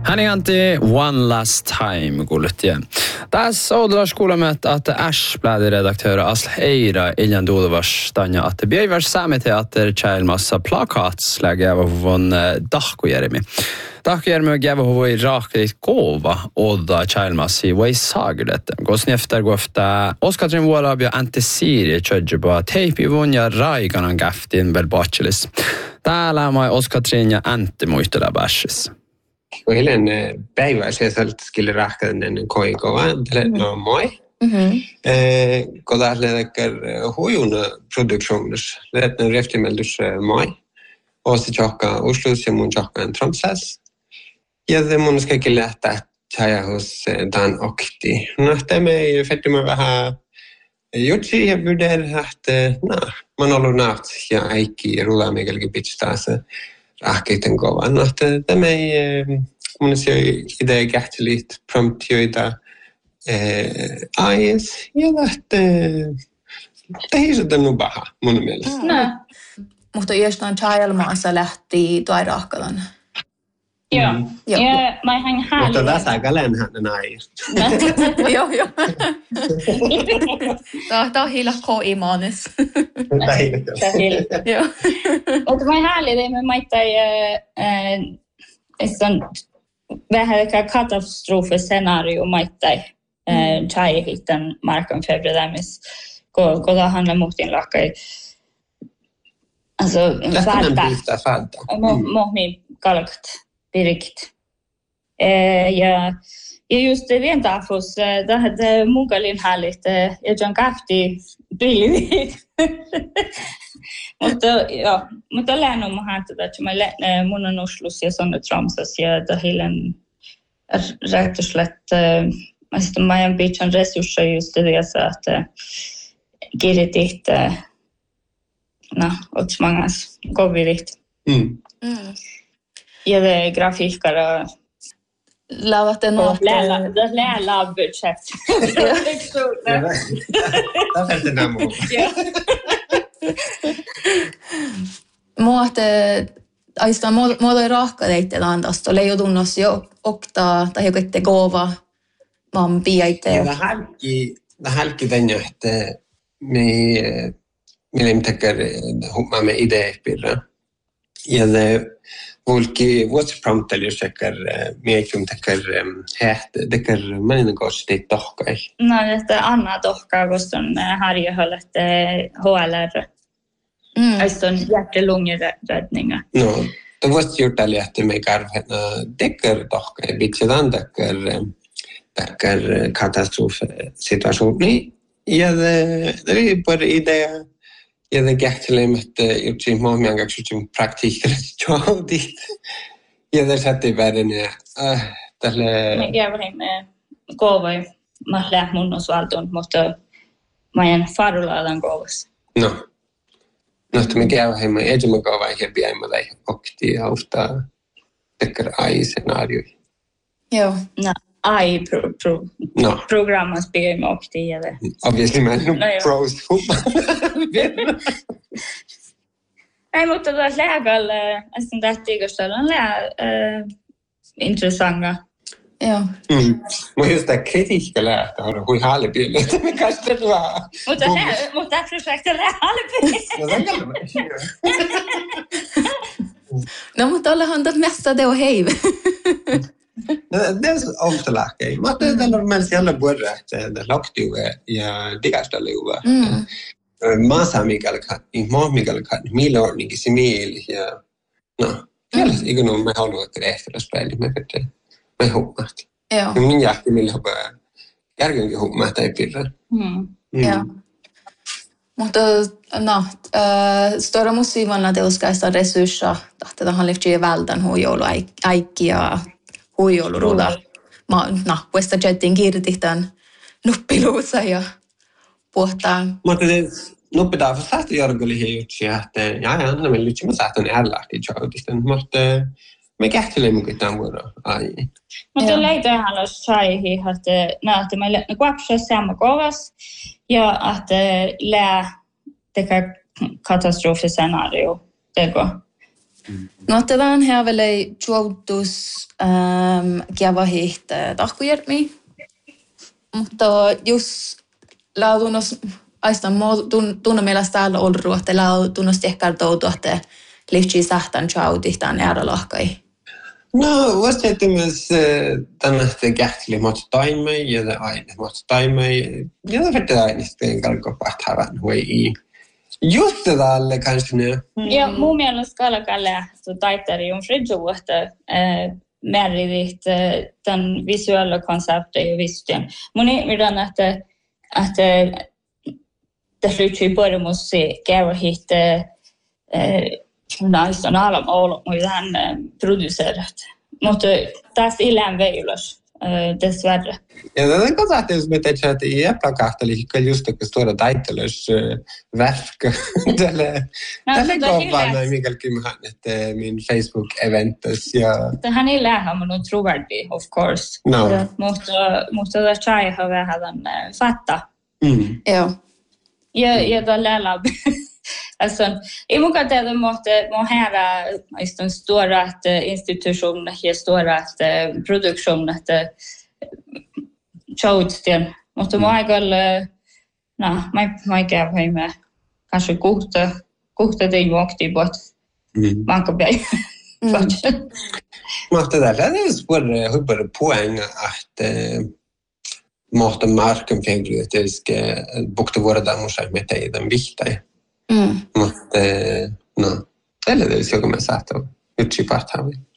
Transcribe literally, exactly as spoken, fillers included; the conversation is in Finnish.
Hän anti One Last Time kuuluttiin. Tässä Oudlas kuulemme, että Ash-bladin redaktör Asl Eira Iljan Dulvas tanja, että bjöivars saameteatter tjäilmassa plakatslägävä huvon dahkujärmi. Dahkujärmi gävä huvoi raaklit kova odda tjäilmassi voi saagdet. Kosni efter gofta Oskatrin vuolabja antesiiri tjödjöpa teipivun ja raikanan gäftin vel bachelis. Täällä mai Oskatrin ja antti muistella bashis. Kun eilen päivä sieltä skille rahkainen koikova, tällä no moi. Mhm. Eh, kun tällä huijun produktionissa, tällä reftimeldys moi. Osi chokka Oslus ja mun chokka Tromsøs. Ja se mun skekki lähtää tjajahus dan okti. No tämä ei fettimä vähän jutsi ja pyydän, että no, mä oon ollut naht ja äikki rullaa meikälikin pitstää se rahkeiden kova. No tämä ei mun se idea kähteliit promptioita aies ja lähtee tehisötä nu paha mun mielestä. No, mutta jostain tjäilmaassa lähti tuo rahkalan. Joo, ja mä ihan häälin. Mutta tässä aika länhän näin. Joo, joo. Tämä on hiila ko-imaanis. Tämä on hiila. Joo. Mutta mä häälin, että mä maittain, että on vähän katastrofiscenario maittain tjäihitten markan februaris, kun tämä handlar muhtin lakkai. Alltså, fädda. Fädda. Mohmi kalkt. Direkt. Eh, ja, ja just rentafos, det hade munkalin härligt. Jag tror kafti billigt. Mutta ja, mutta läänu mä hän tätä, että mä mun on Oslus ja sonne Tromsøs ja det hillen rätt och slett mä sitten mä en bitchan resursser just det så att girit no, ots mangas govirit. Mm. Mm. Ja det grafikkare lavat en något läla det läla budget. Det är inte namn. Muote aista muoto rahkadeite landasta leijudunnos jo okta tai jokitte gova mam piaite. Ja halki det halki den jo että me me lemtäkär humma me ideepirra. Ja det Volki what's promptali säkert miekum täkär häht täkär manin kanssa teit tohkai. No että Anna tohkaa koska on harjohöllet H L R. Mm. Alltså hjärtelungeräddningar. No, det var gjort alla att mig karvet täkär tohkai bitsedan täkär täkär katastrofsituationi. Ja det det är bara idea. Ja det kähtelen että jutsi mohmian kaksutin praktiikallisesti joudit. Ja det satte värden ja tälle me kävimme kovai mä läht mun osvalton mutta mä en farulalan kovas. No. No että me kävimme edemme kovai ja piäimme lähi okti ja ofta tekkär ai scenario. Joo. No. Ai pro, pro, no. programmas piäimme okti ja det. Obviously man no, pros. Ei, mutta tuossa lääkällä, sitten tähtiiköstä on lää intressanta. Joo. Mm. Mutta just tämä kritiikka lähtee, on hui halpiille, että me kastellaan. Mutta tämä projekti on halpiille. No, mutta ollaan tuossa mesta teo heive. No, det är ofta läkare. Men det är normalt alla borde att det lagt ju ja digastalla ju. Massa Mikael kan, inte Mikael kan, milordning i simil ja no. Kyllä ikään kuin me haluamme tehdä speli me vet me hoppas. Joo. Min jahti millä hoppa. Järkenkin hoppa tai pirra. Mm. Joo. Mutta no, äh, stora musiivanna teuskaista resursser, että han lyfter väldan huijolu äikki ja huijoluruda. Ma no, puesta jettin kirtihtan nuppiluussa ja puhtaan. Mutta nuppi därför satt jag skulle hitta att ja ja, när man lyckas med satt en alla till chautisten måste me kähtele mukin tämän vuoro. Ai. Mutta leitä haluaisi saihi, että näette meille kuapsia samma kovas ja että lää tekee katastrofiscenario teko. No otetaan här väl ei juotus ähm, kiava hiht tahkujärmi. Mutta jos lautunnos aistan tunne mielestä täällä olru, että lautunnos tehkää toutua, että lihtsi sähtän chautihtaan äärälahkai. No, voisi että myös tänne kähteli mot taimei ja aine mot taimei ja det aine sitten kalkopahtavan hui. Just tälle kanske nu. Ja mun mielestä kalkalle taittari on fridjo että määritit den visuella konceptet ja vissten. Mun mielestä että että det slutar bara med att se gärna hitta nästan alla mål och han producerat. Mutta taas ilän veilös dessvärre. Ja det är gott att det med det att i plakatteli kyllä just det stora titles verk. Tälle tälle kovan Mikael Kimhan että min Facebook eventos ja det han är läha men nog trovärdig of course. No. Mutta mutta det chai har vi hadan fatta. Mm. Ja. Ja ja det läla. Alltså, i många delar måste man här är en stora institution, här stora produktion att chautsten. Måste man väl nej, man man gav hem kanske goda goda det vakt i bort. Man kan bli. Måste det är svårt hur poäng att måste marken fängligt det ska bukta våra damer med det den viktiga. Mm. Mutta no, tällä tavalla joka me saattaa yksi parhaamme.